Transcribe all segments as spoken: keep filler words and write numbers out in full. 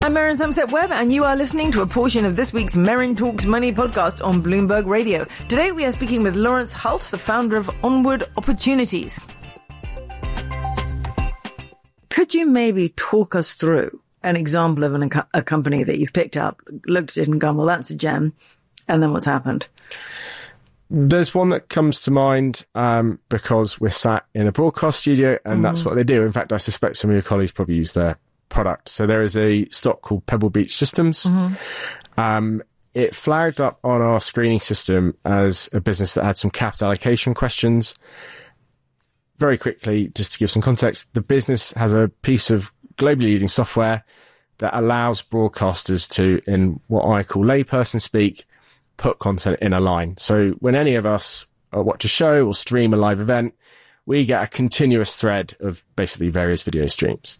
I'm Merrin Somerset Webb, and you are listening to a portion of this week's Merrin Talks Money podcast on Bloomberg Radio. Today we are speaking with Lawrence Hulse, the founder of Onward Opportunities. Could you maybe talk us through an example of an, a company that you've picked up, looked at it and gone, well, that's a gem, and then what's happened? There's one that comes to mind um, because we're sat in a broadcast studio, and mm-hmm. that's what they do. In fact, I suspect some of your colleagues probably use their product. So there is a stock called Pebble Beach Systems. Mm-hmm. Um, it flagged up on our screening system as a business that had some capital allocation questions. Very quickly, just to give some context, the business has a piece of globally leading software that allows broadcasters to, in what I call layperson speak, put content in a line. So when any of us watch a show or stream a live event, we get a continuous thread of basically various video streams.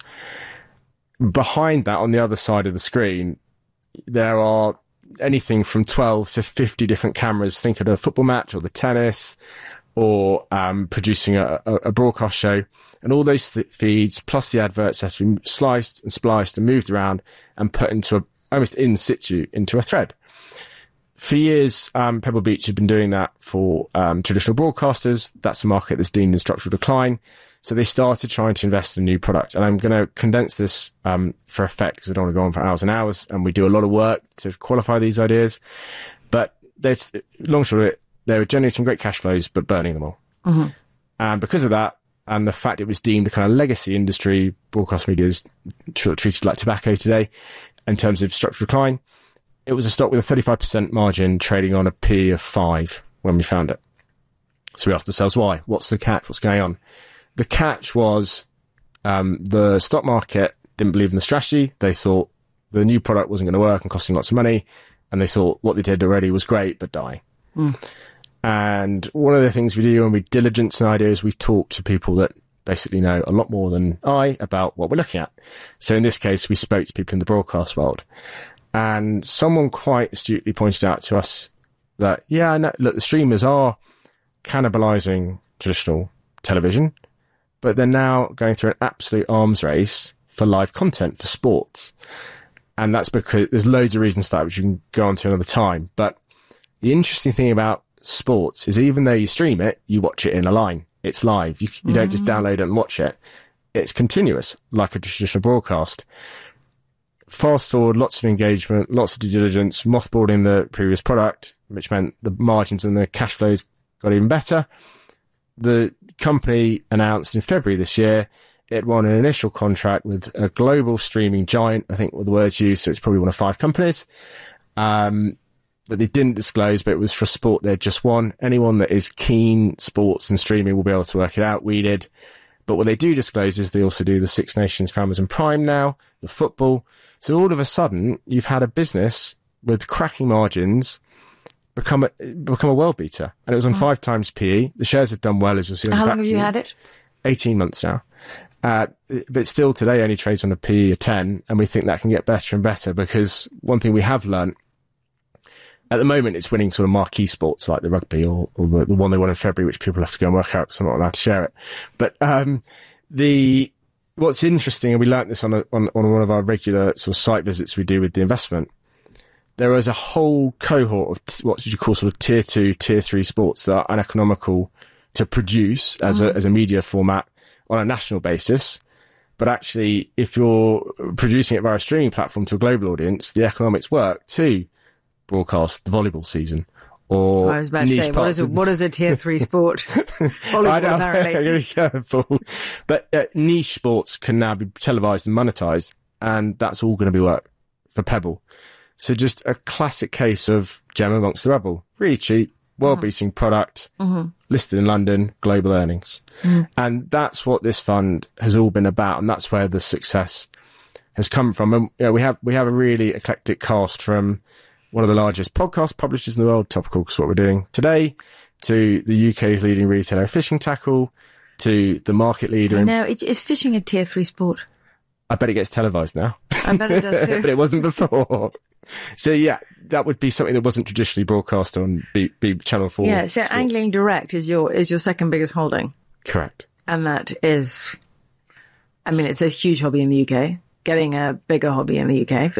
Behind that, on the other side of the screen, there are anything from twelve to fifty different cameras. Think of a football match or the tennis or um, producing a, a, a broadcast show. And all those th- feeds plus the adverts have to be sliced and spliced and moved around and put into a, almost in situ into a thread. For years, um, Pebble Beach had been doing that for um, traditional broadcasters. That's a market that's deemed in structural decline. So they started trying to invest in a new product. And I'm going to condense this um, for effect because I don't want to go on for hours and hours. And we do a lot of work to qualify these ideas. But there's, long short of it, they were generating great cash flows, but burning them all. Mm-hmm. And because of that, and the fact it was deemed a kind of legacy industry, broadcast media is tr- treated like tobacco today in terms of structural decline. It was a stock with a thirty-five percent margin trading on a P of five when we found it. So we asked ourselves why? What's the catch? What's going on? The catch was um, the stock market didn't believe in the strategy. They thought the new product wasn't going to work and costing lots of money. And they thought what they did already was great, but die. Mm. And one of the things we do when we diligence an idea is we talk to people that basically know a lot more than I about what we're looking at. So in this case, we spoke to people in the broadcast world. And someone quite astutely pointed out to us that, yeah, no, look, the streamers are cannibalizing traditional television, but they're now going through an absolute arms race for live content, for sports. And that's because there's loads of reasons for that, which you can go on to another time. But the interesting thing about sports is even though you stream it, you watch it in a line. It's live. You, you mm-hmm. don't just download it and watch it. It's continuous, like a traditional broadcast. Fast forward, lots of engagement, lots of due diligence, mothballing the previous product, which meant the margins and the cash flows got even better. The company announced in February this year it won an initial contract with a global streaming giant, I think were the words used, so it's probably one of five companies, um, that they didn't disclose, but it was for sport they'd just won. Anyone that is keen sports and streaming will be able to work it out. We did. But what they do disclose is they also do the Six Nations for Amazon Prime now, the football. So all of a sudden, you've had a business with cracking margins become a, become a world beater. And it was on oh. five times P E. The shares have done well, as you'll see on How the long have you had it? eighteen months now. Uh, but still today only trades on a P E of ten. And we think that can get better and better because one thing we have learnt, at the moment, it's winning sort of marquee sports like the rugby or, or the, the one they won in February, which people have to go and work out because I'm not allowed to share it. But um, the... What's interesting, and we learnt this on, a, on on one of our regular sort of site visits we do with the investment, there is a whole cohort of t- what you call sort of tier two, tier three sports that are uneconomical to produce as mm. a as a media format on a national basis. But actually, if you're producing it via a streaming platform to a global audience, the economics work to broadcast the volleyball season. Or I was about to say, what is, a, what is a tier three sport? Volleyball, apparently. I'm going to be careful. But uh, niche sports can now be televised and monetized, and that's all going to be work for Pebble. So just a classic case of gem amongst the rubble. Really cheap, world-beating mm-hmm. product, mm-hmm. listed in London, global earnings. Mm-hmm. And that's what this fund has all been about, and that's where the success has come from. And you know, we have we have a really eclectic cast from one of the largest podcast publishers in the world, Topical, because what we're doing today, to the U K's leading retailer of fishing tackle, to the market leader. I know, is, is fishing a tier three sport? I bet it gets televised now. I bet it does too. But it wasn't before. So yeah, that would be something that wasn't traditionally broadcast on B, B Channel four. Yeah, so sports. Angling Direct is your is your second biggest holding. Correct. And that is, I mean, it's a huge hobby in the U K. getting a bigger hobby in the U K.